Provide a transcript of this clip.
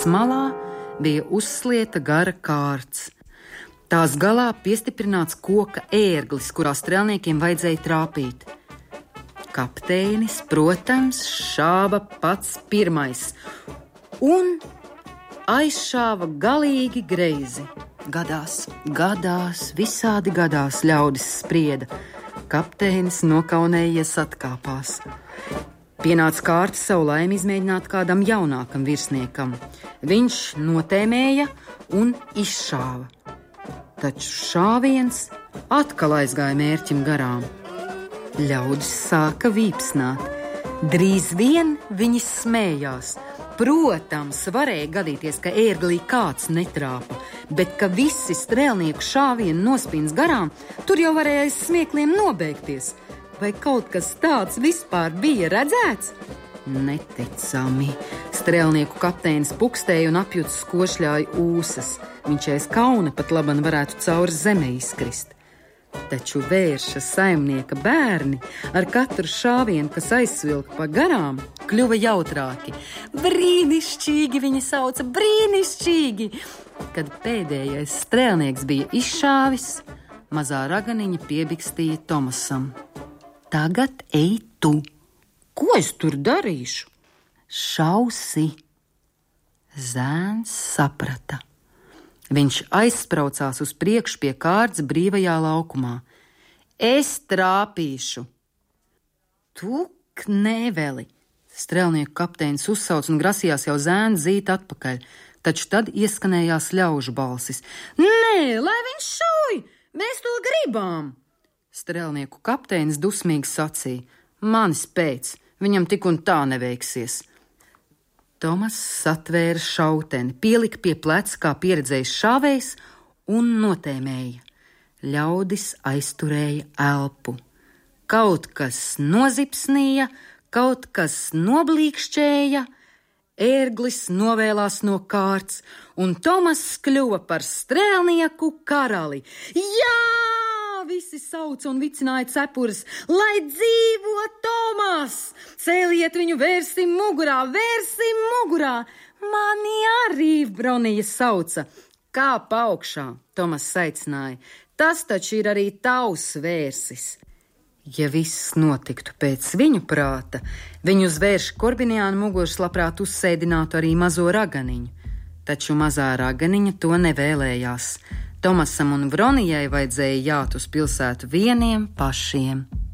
malā bija uzslieta gara kārts. Tās galā piestiprināts koka ērglis, kurā strēlniekiem vajadzēja trāpīt. Kapteinis, protams, šāva pats pirmais un aizšāva galīgi greizi. Gadās, visādi gadās, ļaudis sprieda. Kapteinis nokaunējies atkāpās. Pienāca kārta savu laimi izmēģināt kādam jaunākam virsniekam. Viņš notēmēja un izšāva. Taču šāviens atkal aizgāja mērķim garām. Ļaudis sāka vīpsnāt. Drīz vien viņi smējās. Protams, varēja gadīties, ka ērglī kāds netrāpa, bet ka visi strēlnieku šāvieni nospīns garām, tur jau varēja aiz smiekliem nobeigties. Vai kaut kas tāds vispār bija redzēts? Neticami. Strēlnieku kapteinis pukstēja un apjuts skošļāja ūsas. Viņš aiz kauna pat laban varētu cauri zemē izkrist. Taču vērša saimnieka bērni ar katru šāvienu, kas aizsvilka pa garām, kļuva jautrāki. Brīnišķīgi viņi sauca, brīnišķīgi! Kad pēdējais strēlnieks bija izšāvis, mazā raganiņa piebikstīja Tomasam. Tagad ej tu. Ko es tur darīšu? Šausi. Zēns saprata. Viņš aizspraucās uz priekšu pie kārts brīvajā laukumā. Es trāpīšu. Tu knēveli! Strēlnieku kapteinis uzsauc un grasījās jau zēnu zīt atpakaļ, taču tad ieskanējās ļaužu balsis. Nē, lai viņš šauj! Mēs to gribām! Strēlnieku kapteinis dusmīgi sacīja. Manis pēc, viņam tik un tā neveiksies. Tomas satvēra šauteni, pielika pie pleca kā pieredzējis šāvējs un notēmēja. Ļaudis aizturēja elpu. Kaut kas nozipsnīja, kaut kas noblīkšķēja, ērglis novēlās no kārts, un Tomas kļuva par strēlnieku karali. Jā! Visi sauca un vicināja cepures. Lai dzīvo Tomas! Cēliet viņu, vērsim mugurā! Mani arī Bronija sauca. Kāp augšā, Tomas aicināja. Tas taču ir arī tavs vērsis. Ja viss notiktu pēc viņu prāta, viņu uz vērša Korbiniāna muguras labprāt uzsēdinātu arī mazo raganiņu. Taču mazā raganiņa to nevēlējās. Tomasam un Bronijai vajadzēja jāt uz pilsētu vieniem pašiem.